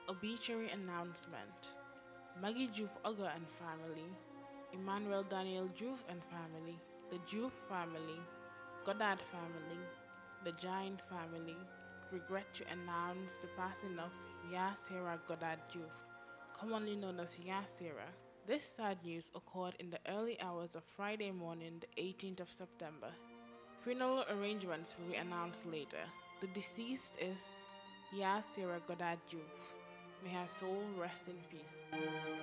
Obituary announcement. Maggie Juve Uga and family, Emmanuel Daniel Juve and family, the Juve family, Goddard family, the Giant family regret to announce the passing of Yasera Goddard Juve, commonly known as Yasera. This sad news occurred in the early hours of Friday morning, the 18th of September. Funeral arrangements will be announced later. The deceased is Yasera Goddard Juve. May her soul rest in peace.